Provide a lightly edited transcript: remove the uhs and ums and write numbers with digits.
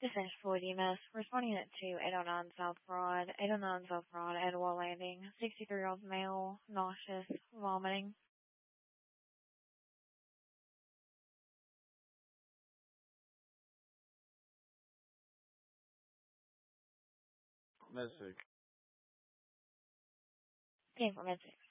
Dispatch Floyd EMS, responding to 809 South Broad, 809 South Broad, Etowah Landing, 63-year-old male, nauseous, vomiting. Message. Came from Essex.